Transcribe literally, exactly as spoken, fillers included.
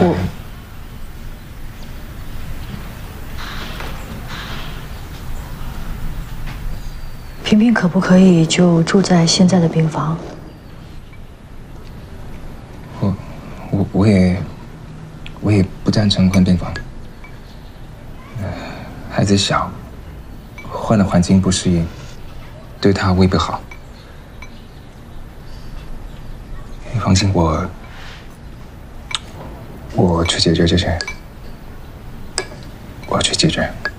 我萍萍可不可以就住在现在的病房？ 我我我也我也不赞成换病房。呃，孩子小，换了环境不适应，对他未必好。你放心，我我去解决这些，我去解决。